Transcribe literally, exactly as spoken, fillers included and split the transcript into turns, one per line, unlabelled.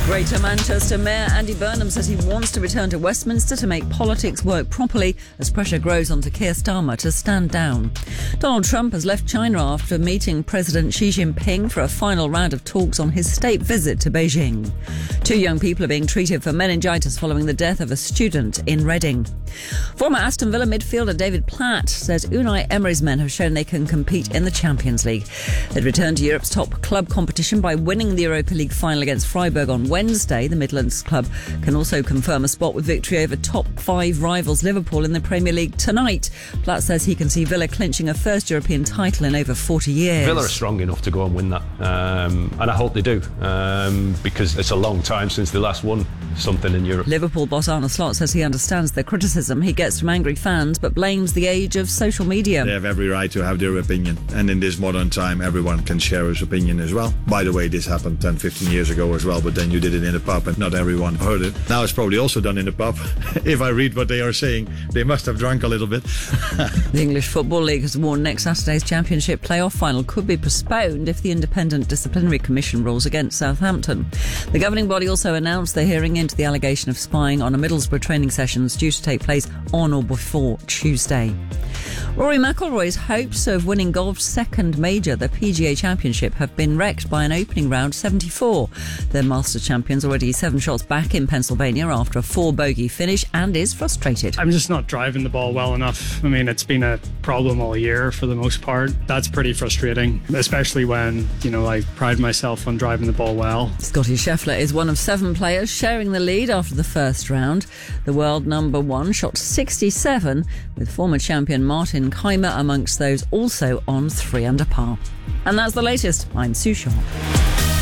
Greater Manchester Mayor Andy Burnham says he wants to return to Westminster to make politics work properly as pressure grows onto Keir Starmer to stand down. Donald Trump has left China after meeting President Xi Jinping for a final round of talks on his state visit to Beijing. Two young people are being treated for meningitis following the death of a student in Reading. Former Aston Villa midfielder David Platt says Unai Emery's men have shown they can compete in the Champions League. They'd returned to Europe's top club competition by winning the Europa League final against Freiburg on Wednesday. The Midlands club can also confirm a spot with victory over top five rivals Liverpool in the Premier League tonight. Platt says he can see Villa clinching a first European title in over forty years.
Villa are strong enough to go and win that, um, and I hope they do, um, because it's a long time since they last won something in Europe.
Liverpool boss Arne Slot says he understands the criticism he gets from angry fans, but blames the age of social media.
They have every right to have their opinion, and in this modern time everyone can share his opinion as well. By the way, this happened ten, fifteen years ago as well, but then you did it in a pub and not everyone heard it. Now it's probably also done in a pub. If I read what they are saying, they must have drunk a little bit.
The English Football League has warned next Saturday's Championship playoff final could be postponed if the Independent Disciplinary Commission rules against Southampton. The governing body also announced they're hearing into the allegation of spying on a Middlesbrough training sessions due to take place on or before Tuesday. Rory McIlroy's hopes of winning golf's second major, the P G A Championship, have been wrecked by an opening round seventy-four. The Masters champion's already seven shots back in Pennsylvania after a four-bogey finish and is frustrated.
I'm just not driving the ball well enough. I mean, it's been a problem all year for the most part. That's pretty frustrating, especially when, you know, I pride myself on driving the ball well.
Scotty Scheffler is one of seven players sharing the lead after the first round. The world number one shot sixty-seven, with former champion Martin Kaymer amongst those also on three under par. And that's the latest. I'm Sue Sharp.